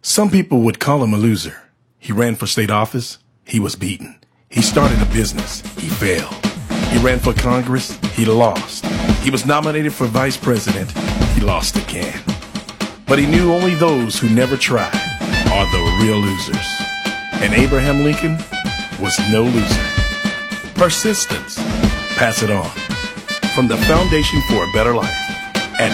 Some people would call him a loser. He ran for state office. He was beaten. He started a business. He failed. He ran for Congress. He lost. He was nominated for vice president. He lost again. But he knew only those who never tried are the real losers. And Abraham Lincoln was no loser. Persistence. Pass it on. From the Foundation for a Better Life.